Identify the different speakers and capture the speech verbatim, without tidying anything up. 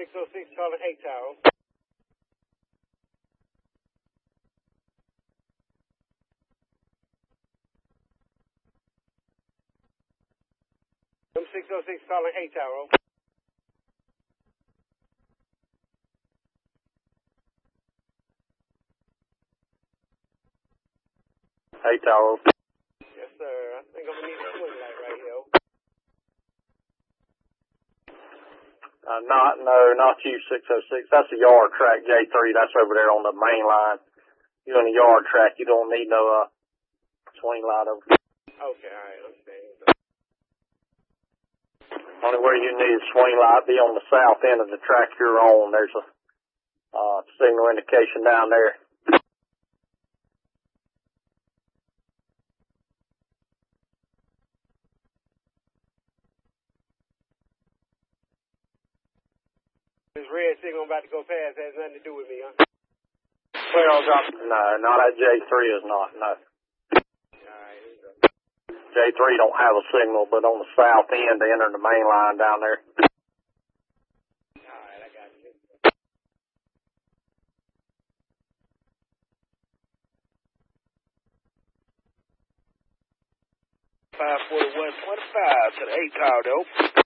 Speaker 1: six oh six calling eight tower. Room six oh six calling eight tower.
Speaker 2: eight tower.
Speaker 1: Yes, sir. I think I'm gonna need a swing light right here.
Speaker 2: Uh, not, no, not you, six oh six. That's a yard track, J three. That's over there on the main line. You're in a yard track. You don't need no, uh, swing light over.
Speaker 1: Okay, alright, understand.
Speaker 2: Only where you need a swing light be on the south end of the track you're on. There's a, uh, signal indication down there.
Speaker 1: This red signal I'm about to go past has nothing to do with me, huh?
Speaker 2: Clear on top. No, not at J three is not, no.
Speaker 1: Alright, here we go.
Speaker 2: J three don't have a signal, but on the south end, they enter the main line down there.
Speaker 1: Alright, I got you.
Speaker 3: five forty-one twenty-five to the eight tower, though.